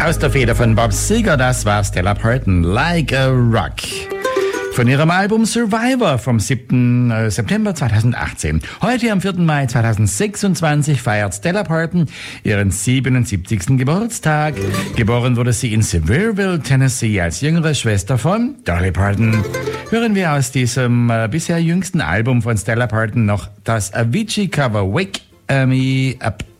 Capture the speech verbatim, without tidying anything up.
Aus der Feder von Bob Seger, das war Stella Parton, Like a Rock. Von ihrem Album Survivor vom siebten September zweitausendachtzehn. Heute am vierten Mai zweitausendsechsundzwanzig feiert Stella Parton ihren siebenundsiebzigsten Geburtstag. Geboren wurde sie in Sevierville, Tennessee, als jüngere Schwester von Dolly Parton. Hören wir aus diesem äh, bisher jüngsten Album von Stella Parton noch das Avicii-Cover Wake Me Up.